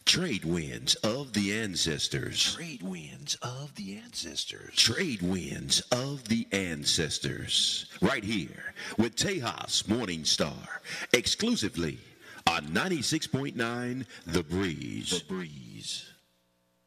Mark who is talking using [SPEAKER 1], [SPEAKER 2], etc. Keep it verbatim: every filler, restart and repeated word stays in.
[SPEAKER 1] Trade winds of the ancestors.
[SPEAKER 2] Trade winds of the ancestors.
[SPEAKER 1] Trade winds of the ancestors. Right here with Tejas Morningstar. Exclusively on ninety-six point nine The Breeze.
[SPEAKER 2] The Breeze.